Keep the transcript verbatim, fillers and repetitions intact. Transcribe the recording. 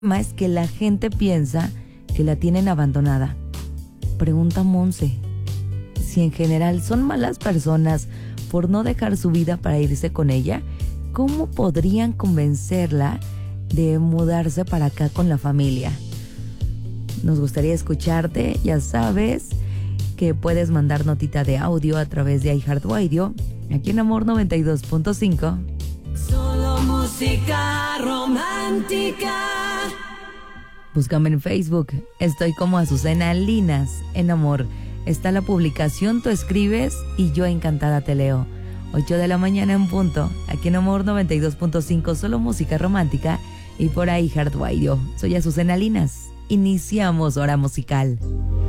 problema es que la gente piensa que la tienen abandonada. Pregunta Monse si en general son malas personas por no dejar su vida para irse con ella. ¿Cómo podrían convencerla de mudarse para acá con la familia? Nos gustaría escucharte. Ya sabes que puedes mandar notita de audio a través de iHeartRadio, aquí en Amor noventa y dos punto cinco. Solo música romántica. Búscame en Facebook, estoy como Azucena Linas. En Amor está la publicación, tú escribes y yo encantada te leo. ocho de la mañana en punto, aquí en Amor noventa y dos punto cinco, solo música romántica y por ahí iHeartRadio. Soy Azucena Linas, iniciamos hora musical.